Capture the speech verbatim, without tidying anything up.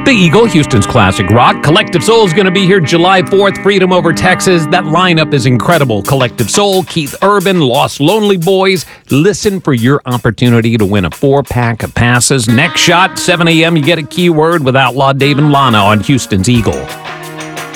The Eagle, Houston's classic rock. Collective Soul is going to be here July fourth, Freedom Over Texas. That lineup is incredible. Collective Soul, Keith Urban, Lost Lonely Boys. Listen for your opportunity to win a four-pack of passes. Next shot, seven a.m., you get a keyword with Outlaw Dave and Lana on Houston's Eagle.